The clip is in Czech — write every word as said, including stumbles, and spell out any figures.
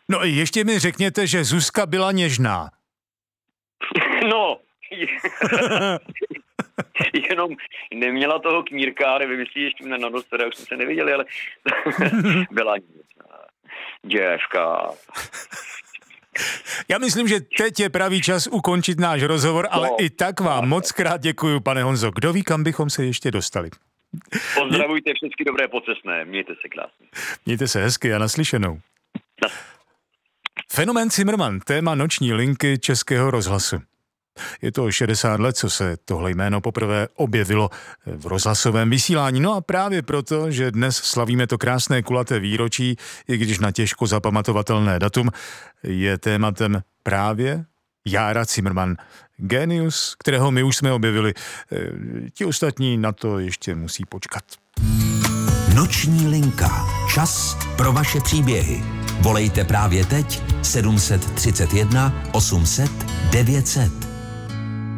No ještě mi řekněte, že Zuzka byla něžná. No, jenom neměla toho kmírka, nevím, jestli ještě na nos, teda už jsme se neviděli, ale byla něžná děvka. Já myslím, že teď je pravý čas ukončit náš rozhovor, ale no, i tak vám moc krát děkuju, pane Honzo. Kdo ví, kam bychom se ještě dostali. Pozdravujte všechny dobré pocestné, mějte se krásně. Mějte se hezky a naslyšenou. Na. Fenomén Cimrman, téma noční linky Českého rozhlasu. Je to šedesát let, co se tohle jméno poprvé objevilo v rozhlasovém vysílání. No a právě proto, že dnes slavíme to krásné kulaté výročí, i když na těžko zapamatovatelné datum, je tématem právě Jára Cimrman. Génius, kterého my už jsme objevili. Ti ostatní na to ještě musí počkat. Noční linka. Čas pro vaše příběhy. Volejte právě teď sedm set třicet jedna osm set devět set.